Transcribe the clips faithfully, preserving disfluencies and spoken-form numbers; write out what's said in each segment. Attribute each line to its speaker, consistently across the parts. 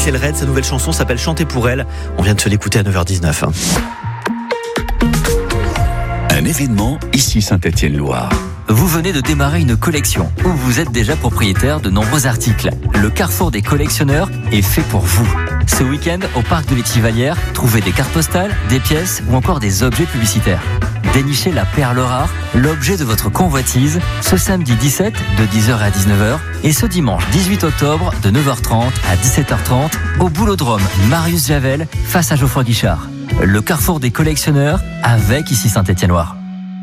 Speaker 1: Axel Red, sa nouvelle chanson s'appelle Chanter pour elle. On vient de se l'écouter à neuf heures dix-neuf.
Speaker 2: Un événement ici Saint-Étienne-Loire.
Speaker 3: Vous venez de démarrer une collection ou vous êtes déjà propriétaire de nombreux articles. Le Carrefour des collectionneurs est fait pour vous. Ce week-end, au parc de l'Étivalière, trouvez des cartes postales, des pièces ou encore des objets publicitaires. Dénichez la perle rare, l'objet de votre convoitise, ce samedi dix-sept de dix heures à dix-neuf heures et ce dimanche dix-huit octobre de neuf heures trente à dix-sept heures trente au Boulodrome Marius Javel face à Geoffroy Guichard. Le Carrefour des collectionneurs avec ici Saint-Étienne-Loire.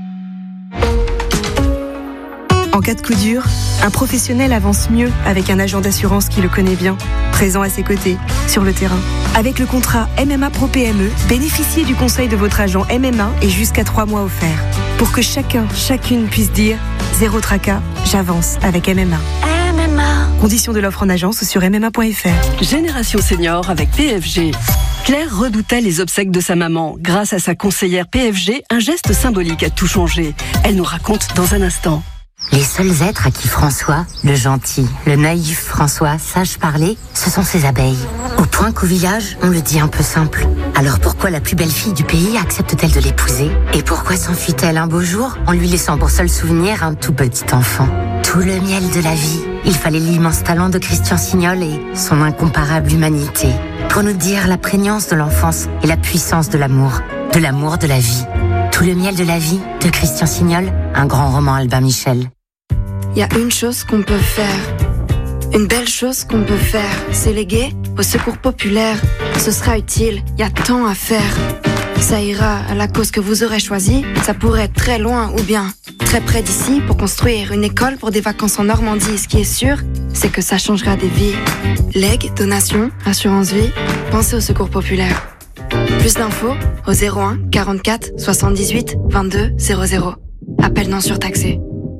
Speaker 4: En cas de coup dur, un professionnel avance mieux avec un agent d'assurance qui le connaît bien, présent à ses côtés, sur le terrain. Avec le contrat M M A Pro P M E, bénéficiez du conseil de votre agent M M A et jusqu'à trois mois offerts. Pour que chacun, chacune puisse dire « Zéro tracas, j'avance avec M M A ». M M A. Conditions de l'offre en agence sur m m a point f r.
Speaker 5: Génération Senior avec P F G. Claire redoutait les obsèques de sa maman. Grâce à sa conseillère P F G, un geste symbolique a tout changé. Elle nous raconte dans un instant.
Speaker 6: Les seuls êtres à qui François, le gentil, le naïf François, sache parler, ce sont ses abeilles. Au point qu'au village, on le dit un peu simple. Alors pourquoi la plus belle fille du pays accepte-t-elle de l'épouser ? Et pourquoi s'enfuit-elle un beau jour en lui laissant pour seul souvenir un tout petit enfant ? Tout le miel de la vie. Il fallait l'immense talent de Christian Signol et son incomparable humanité pour nous dire la prégnance de l'enfance et la puissance de l'amour, de l'amour de la vie. Tout le miel de la vie de Christian Signol, un grand roman Albin Michel.
Speaker 7: Il y a une chose qu'on peut faire, une belle chose qu'on peut faire, c'est léguer au secours populaire. Ce sera utile, il y a tant à faire. Ça ira à la cause que vous aurez choisie, ça pourrait être très loin ou bien très près d'ici pour construire une école pour des vacances en Normandie. Ce qui est sûr, c'est que ça changera des vies. Legs, donations, assurance vie, pensez au secours populaire. Plus d'infos au zéro un quarante-quatre soixante-dix-huit vingt-deux zéro zéro. Appel non surtaxé.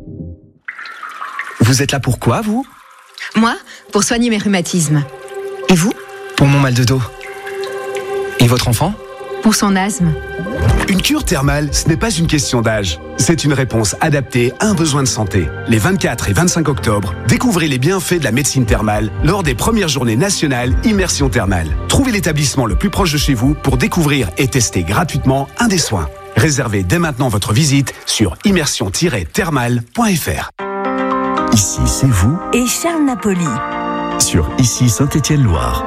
Speaker 8: Vous êtes là pour quoi, vous ?
Speaker 9: Moi, pour soigner mes rhumatismes. Et vous ?
Speaker 8: Pour mon mal de dos. Et votre enfant ?
Speaker 9: Pour son asthme.
Speaker 10: Une cure thermale, ce n'est pas une question d'âge. C'est une réponse adaptée à un besoin de santé. Les vingt-quatre et vingt-cinq octobre, découvrez les bienfaits de la médecine thermale lors des premières journées nationales Immersion Thermale. Trouvez l'établissement le plus proche de chez vous pour découvrir et tester gratuitement un des soins. Réservez dès maintenant votre visite sur immersion tiret thermale point f r.
Speaker 2: Ici, c'est vous
Speaker 11: et Charles Napoli.
Speaker 2: Sur Ici Saint-Étienne-Loire.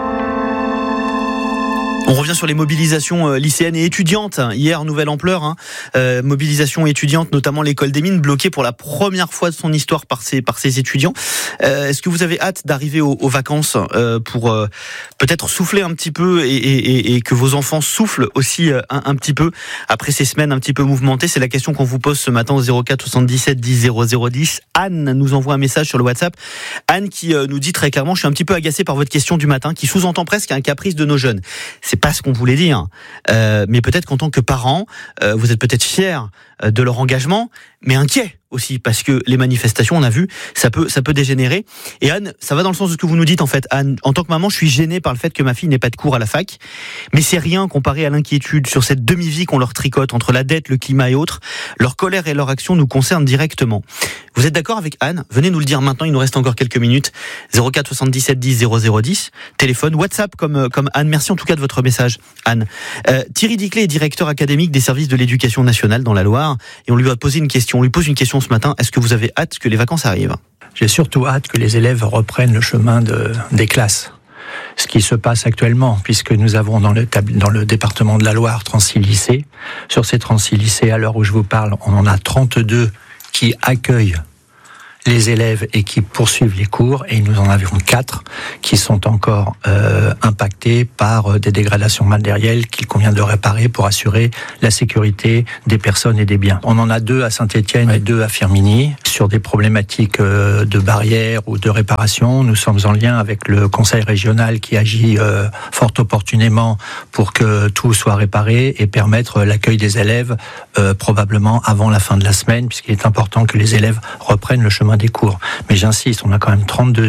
Speaker 1: On revient sur les mobilisations lycéennes et étudiantes. Hier, nouvelle ampleur, hein. euh, mobilisation étudiante, notamment l'école des mines, bloquée pour la première fois de son histoire par ses, par ses étudiants. Euh, est-ce que vous avez hâte d'arriver aux, aux vacances euh, pour euh, peut-être souffler un petit peu et, et, et que vos enfants soufflent aussi un, un petit peu après ces semaines un petit peu mouvementées? C'est la question qu'on vous pose ce matin au zéro quatre soixante-dix-sept dix zéro zéro dix. Anne nous envoie un message sur le WhatsApp. Anne qui euh, nous dit très clairement: je suis un petit peu agacée par votre question du matin qui sous-entend presque un caprice de nos jeunes. C'est pas ce qu'on voulait dire, euh, mais peut-être qu'en tant que parents, euh, vous êtes peut-être fiers euh, de leur engagement, mais inquiets aussi parce que les manifestations, on a vu, ça peut ça peut dégénérer. Et Anne, ça va dans le sens de ce que vous nous dites en fait. Anne, en tant que maman, je suis gênée par le fait que ma fille n'ait pas de cours à la fac, mais c'est rien comparé à l'inquiétude sur cette demi-vie qu'on leur tricote entre la dette, le climat et autres. Leur colère et leur action nous concernent directement. Vous êtes d'accord avec Anne? Venez nous le dire maintenant, il nous reste encore quelques minutes. zéro quatre soixante-dix-sept dix zéro zéro dix, téléphone, WhatsApp comme comme Anne. Merci en tout cas de votre message, Anne. Euh, Thierry Diclet est directeur académique des services de l'éducation nationale dans la Loire et on lui a posé une question. On lui pose une question ce matin. Est-ce que vous avez hâte que les vacances arrivent?
Speaker 12: J'ai surtout hâte que les élèves reprennent le chemin de, des classes. Ce qui se passe actuellement, puisque nous avons dans le, dans le département de la Loire trente-six lycées. Sur ces trente-six lycées, à l'heure où je vous parle, on en a trente-deux qui accueillent les élèves et qui poursuivent les cours, et nous en avons quatre qui sont encore euh, impactés par euh, des dégradations matérielles qu'il convient de réparer pour assurer la sécurité des personnes et des biens. On en a deux à Saint-Étienne oui. et deux à Firminy. Sur des problématiques euh, de barrières ou de réparation, nous sommes en lien avec le conseil régional qui agit euh, fort opportunément pour que tout soit réparé et permettre l'accueil des élèves euh, probablement avant la fin de la semaine, puisqu'il est important que les élèves reprennent le chemin des cours. Mais j'insiste, on a quand même trente-deux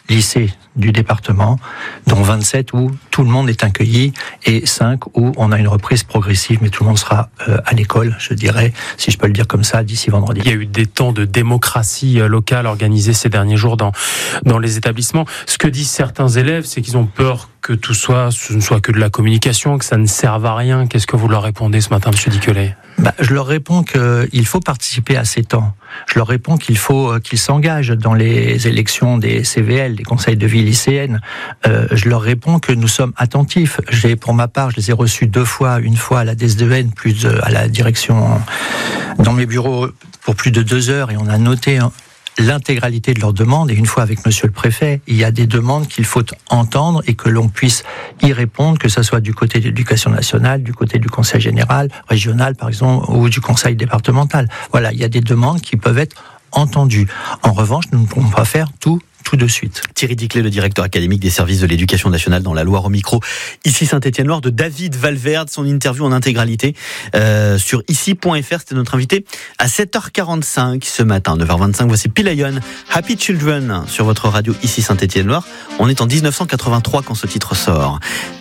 Speaker 12: lycées du département, dont vingt-sept où tout le monde est accueilli et cinq où on a une reprise progressive, mais tout le monde sera euh, à l'école, je dirais, si je peux le dire comme ça, d'ici vendredi.
Speaker 11: Il y a eu des temps de démocratie locale organisés ces derniers jours dans, dans les établissements. Ce que disent certains élèves, c'est qu'ils ont peur que tout soit, ce ne soit que de la communication, que ça ne serve à rien. Qu'est-ce que vous leur répondez ce matin, M. Diquelet ?
Speaker 12: Bah, je leur réponds qu'il faut participer à ces temps. Je leur réponds qu'il faut qu'ils s'engagent dans les élections des C V L, des conseils de vie lycéennes. Euh, je leur réponds que nous sommes attentifs. J'ai, pour ma part, je les ai reçus deux fois, une fois à la D S deux N, plus à la direction dans mes bureaux pour plus de deux heures, et on a noté l'intégralité de leurs demandes, et une fois avec monsieur le préfet, il y a des demandes qu'il faut entendre et que l'on puisse y répondre, que ce soit du côté de l'éducation nationale, du côté du conseil général, régional par exemple, ou du conseil départemental. Voilà, il y a des demandes qui peuvent être entendues. En revanche, nous ne pouvons pas faire tout tout de suite.
Speaker 1: Thierry Diquelet, le directeur académique des services de l'éducation nationale dans la Loire, au micro ici Saint-Étienne-Loire de David Valverde. Son interview en intégralité euh, sur ici point f r. C'était notre invité à sept heures quarante-cinq ce matin. neuf heures vingt-cinq, voici Pelayon, Happy Children sur votre radio ici Saint-Étienne-Loire. On est en dix-neuf cent quatre-vingt-trois quand ce titre sort.